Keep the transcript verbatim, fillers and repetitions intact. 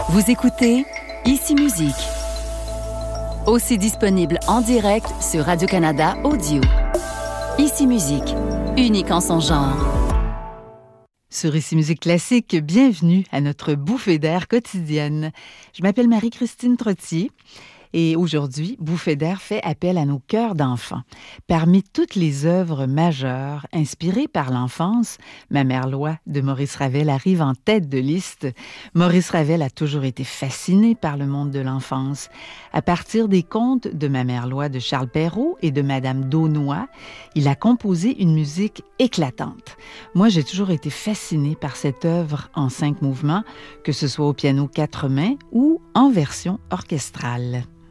Vous écoutez Ici Musique, aussi disponible en direct sur Radio-Canada Audio. Ici Musique, unique en son genre. Sur Ici Musique Classique, bienvenue à notre bouffée d'air quotidienne. Je m'appelle Marie-Christine Trottier et aujourd'hui, Bouffée d'air fait appel à nos cœurs d'enfants. Parmi toutes les œuvres majeures inspirées par l'enfance, Ma mère loi de Maurice Ravel arrive en tête de liste. Maurice Ravel a toujours été fasciné par le monde de l'enfance. À partir des contes de Ma mère loi de Charles Perrault et de Madame d'Aunoy, il a composé une musique éclatante. Moi, j'ai toujours été fascinée par cette œuvre en cinq mouvements, que ce soit au piano quatre mains ou en version orchestrale.